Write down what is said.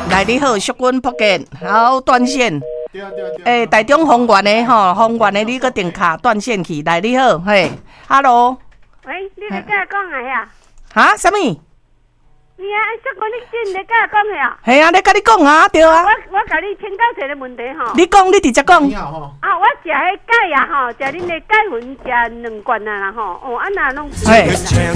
来你好，淑君福建，好断线。对。台中丰原的吼，丰原的你个电卡断线去。来你好，嘿 ，Hello。 喂，你咧甲讲啊呀？ 哈？什么？ 你啊，淑君，你真咧甲讲呀？ 系啊，咧甲你讲啊，对啊。 我甲你请教一个问题吼。 你讲，你直接讲。 啊，我食迄钙啊吼，食恁的钙粉食2罐啊啦吼，哦，安那拢。 嘿。